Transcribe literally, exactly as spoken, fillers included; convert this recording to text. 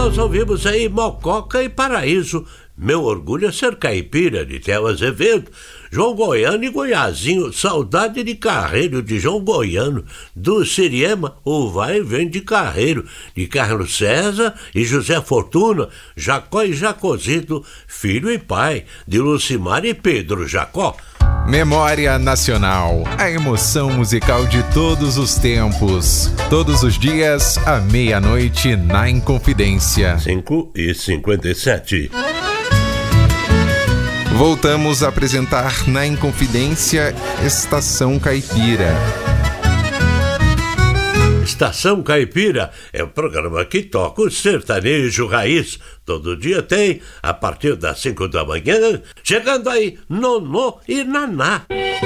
nós ouvimos aí Mococa e Paraíso. Meu orgulho é ser caipira, de Theo Azevedo. João Goiano e Goiazinho, Saudade de Carreiro, de João Goiano. Do Siriema, O Vai e Vem de Carreiro, de Carlos César e José Fortuna. Jacó e Jacozito, Filho e Pai, de Lucimar e Pedro Jacó. Memória Nacional, a emoção musical de todos os tempos. Todos os dias, à meia-noite, na Inconfidência. cinco e cinquenta e sete. Voltamos a apresentar na Inconfidência Estação Caipira. Estação Caipira é o programa que toca o sertanejo raiz. Todo dia tem, a partir das cinco da manhã, chegando aí Nonô e Naná.